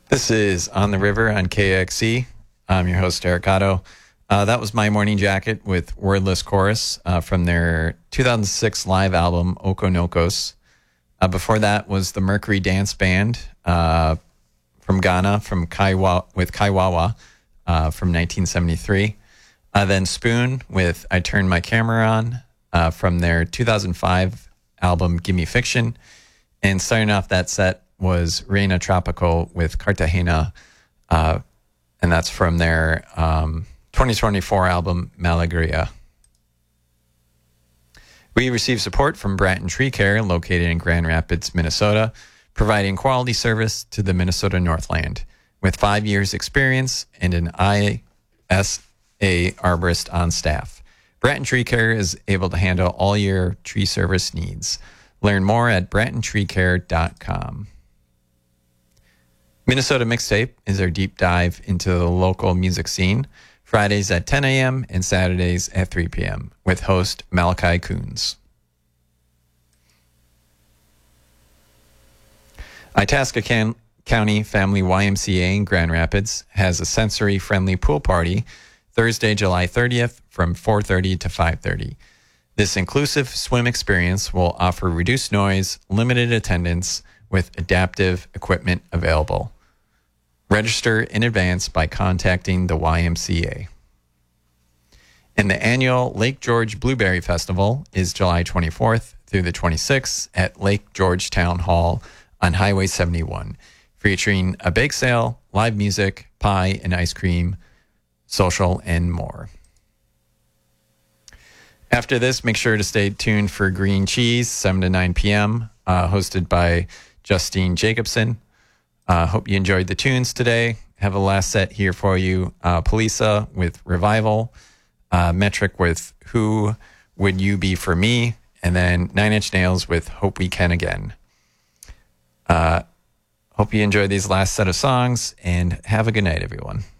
This is On the River on KXC. I'm your host, Eric Otto. That was My Morning Jacket with Wordless Chorus from their 2006 live album, Okonokos. Before that was the Mercury Dance Band from Ghana, with Kaiwawa from 1973. Then Spoon with I Turned My Camera On from their 2005 album, Gimme Fiction. And starting off that set was Reina Tropical with Cartagena, and that's from their 2024 album, Malagria. We receive support from Bratton Tree Care, located in Grand Rapids, Minnesota, providing quality service to the Minnesota Northland. With 5 years' experience and an ISA arborist on staff, Bratton Tree Care is able to handle all your tree service needs. Learn more at brattentreecare.com. Minnesota Mixtape is our deep dive into the local music scene, Fridays at 10 a.m. and Saturdays at 3 p.m. with host Malachi Coons. Itasca County Family YMCA in Grand Rapids has a sensory-friendly pool party Thursday, July 30th from 4:30 to 5:30. This inclusive swim experience will offer reduced noise, limited attendance, with adaptive equipment available. Register in advance by contacting the YMCA. And the annual Lake George Blueberry Festival is July 24th through the 26th at Lake George Town Hall on Highway 71, featuring a bake sale, live music, pie and ice cream, social, and more. After this, make sure to stay tuned for Green Cheese, 7 to 9 p.m., hosted by Justine Jacobson. Hope you enjoyed the tunes today. Have a last set here for you. Polisa with Revival, Metric with Who Would You Be For Me, and then 9 Inch Nails with Hope We Can Again. Hope you enjoyed these last set of songs, and have a good night, everyone.